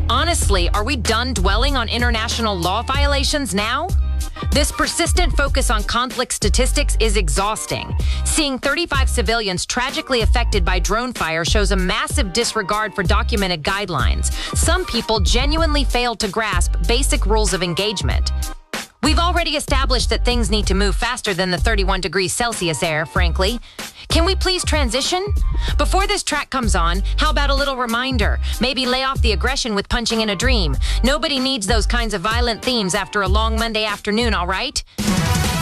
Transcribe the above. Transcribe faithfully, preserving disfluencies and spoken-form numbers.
Honestly, are we done dwelling on international law violations now? This persistent focus on conflict statistics is exhausting. Seeing thirty-five civilians tragically affected by drone fire shows a massive disregard for documented guidelines. Some people genuinely fail to grasp basic rules of engagement. We've already established that things need to move faster than the thirty-one degrees Celsius air, frankly. Can we please transition? Before this track comes on, how about a little reminder? Maybe lay off the aggression with punching in a dream. Nobody needs those kinds of violent themes after a long Monday afternoon, all right?